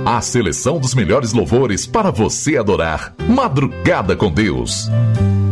A seleção dos melhores louvores para você adorar. Madrugada com Deus.